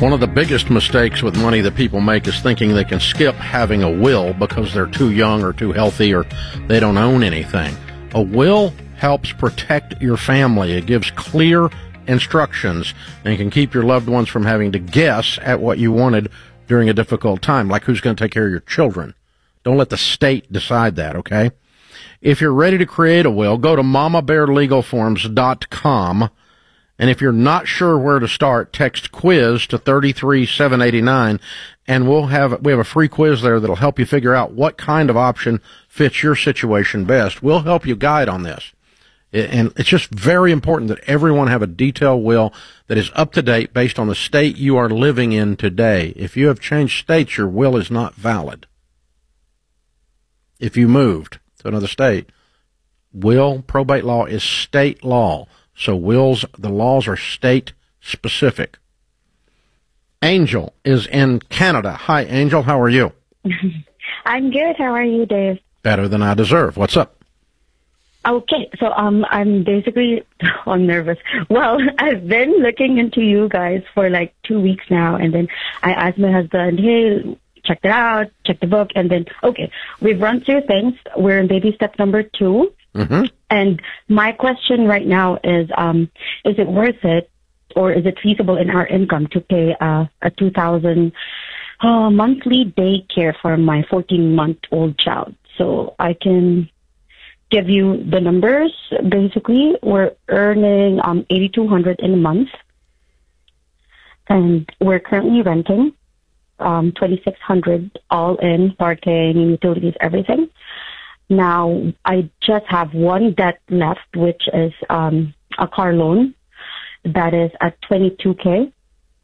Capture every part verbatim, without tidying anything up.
One of the biggest mistakes with money that people make is thinking they can skip having a will because they're too young or too healthy or they don't own anything. A will helps protect your family. It gives clear instructions and can keep your loved ones from having to guess at what you wanted during a difficult time, like who's going to take care of your children. Don't let the state decide that, okay? If you're ready to create a will, go to mama bear legal forms dot com. And if you're not sure where to start, text quiz to three three seven eight nine, and we'll have we have a free quiz there that'll help you figure out what kind of option fits your situation best. We'll help you guide on this. And it's just very important that everyone have a detailed will that is up to date based on the state you are living in today. If you have changed states, your will is not valid. If you moved to another state, will, probate law is state law. So wills, the laws are state specific. Angel is in Canada. Hi, Angel. How are you? I'm good. How are you, Dave? Better than I deserve. What's up? Okay, so um, I'm basically, oh, I'm nervous. Well, I've been looking into you guys for like two weeks now, and then I asked my husband, hey, check it out, check the book, and then, okay, we've run through things. We're in baby step number two. Mm-hmm. And my question right now is, um, is it worth it, or is it feasible in our income to pay uh, a two thousand uh, monthly daycare for my fourteen-month-old child? So I can give you the numbers. Basically, we're earning um, eighty-two hundred dollars in a month, and we're currently renting um, twenty-six hundred dollars all in, parking, utilities, everything. Now, I just have one debt left, which is um, a car loan that is at twenty-two K,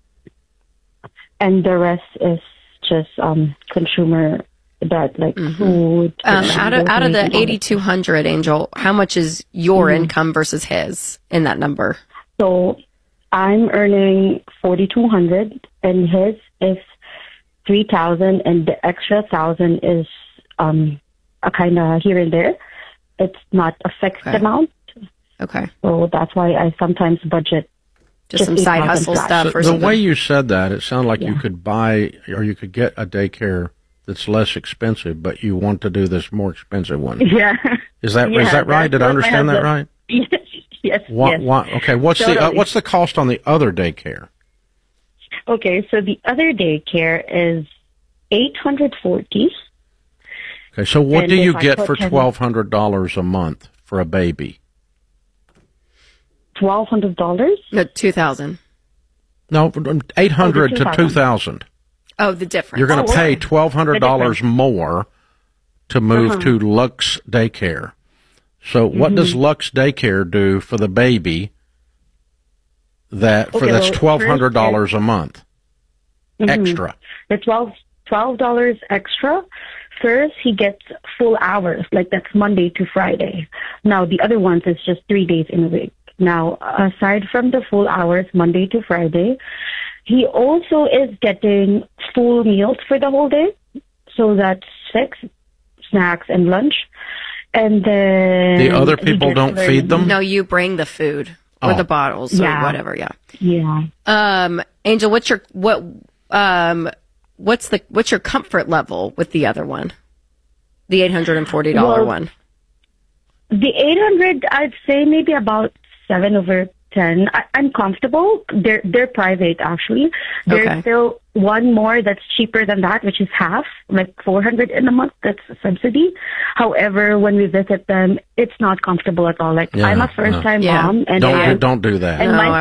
and the rest is just um, consumer debt, like mm-hmm. food. Um, out of out of the eighty-two hundred, Angel, how much is your mm-hmm. income versus his in that number? So I'm earning forty-two hundred, and his is three thousand, and the extra thousand is um. a kind of here and there. It's not a fixed okay. amount. Okay. So that's why I sometimes budget just, just some side hustle flat. stuff. So or the something. way you said that, it sounded like yeah. you could buy or you could get a daycare that's less expensive, but you want to do this more expensive one. Yeah. Is that yeah, is that right? Did I understand that right? Yes. Yes. What, yes. what, okay. What's totally. the uh, what's the cost on the other daycare? Okay, so the other daycare is eight hundred forty. Okay, so what and do you I get for twelve hundred dollars a month for a baby? twelve hundred dollars? No, two thousand. No, eight hundred oh, to two thousand. Oh, the difference. You're going to oh, pay okay. twelve hundred dollars more to move uh-huh. to Lux Daycare. So what mm-hmm. does Lux Daycare do for the baby that for okay, that's well, twelve hundred dollars a month mm-hmm. extra? The twelve twelve dollars extra. First, he gets full hours, like that's Monday to Friday. Now, the other ones is just three days in a week. Now, aside from the full hours, Monday to Friday, he also is getting full meals for the whole day. So that's six snacks and lunch. And then the other people don't feed them? No, you bring the food or oh. the bottles yeah. or whatever, yeah. Yeah. Um, Angel, what's your, what, um, What's the what's your comfort level with the other one, the eight hundred and forty dollar well, one? The eight hundred, I'd say maybe about seven over ten. I, I'm comfortable. They're they're private actually. There's okay. still one more that's cheaper than that, which is half, like four hundred in a month. That's a subsidy. However, when we visit them, it's not comfortable at all. Like yeah, I'm a first time no. mom, and don't I, don't do that. And no, my